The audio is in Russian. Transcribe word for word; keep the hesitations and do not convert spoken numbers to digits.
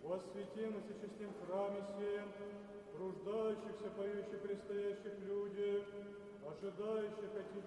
во святем и сочестном храме сем, труждающихся, поющих, предстоящих людях, ожидающих от Тебя